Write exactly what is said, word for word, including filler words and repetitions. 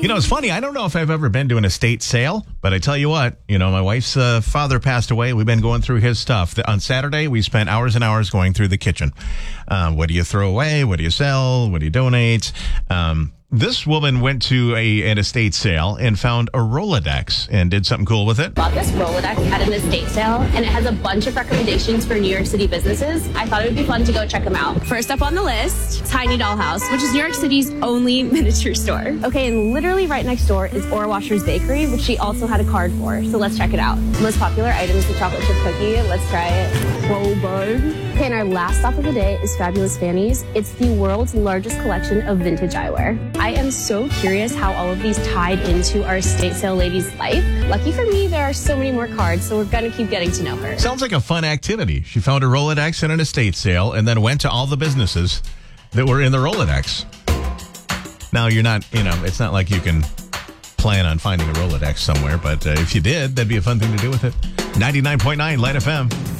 You know, it's funny. I don't know if I've ever been to an estate sale, but I tell you what, you know, my wife's uh, father passed away. We've been going through his stuff. The, on Saturday, we spent hours and hours going through the kitchen. Um, what do you throw away? What do you sell? What do you donate? Um, This woman went to a an estate sale and found a Rolodex and did something cool with it. Bought this Rolodex at an estate sale, and it has a bunch of recommendations for New York City businesses. I thought it would be fun to go check them out. First up on the list, Tiny Doll House, which is New York City's only miniature store. Okay, and literally right next door is Ora Washer's Bakery, which she also had a card for, so let's check it out. The most popular item is the chocolate chip cookie. Let's try it. Whoa, bud. Okay, and our last stop of the day is Fabulous Fannies. It's the world's largest collection of vintage eyewear. I am so curious how all of these tied into our estate sale lady's life. Lucky for me, there are so many more cards, so we're going to keep getting to know her. Sounds like a fun activity. She found a Rolodex in an estate sale and then went to all the businesses that were in the Rolodex. Now, you're not, you know, it's not like you can plan on finding a Rolodex somewhere, but uh, if you did, that'd be a fun thing to do with it. ninety-nine point nine Light F M.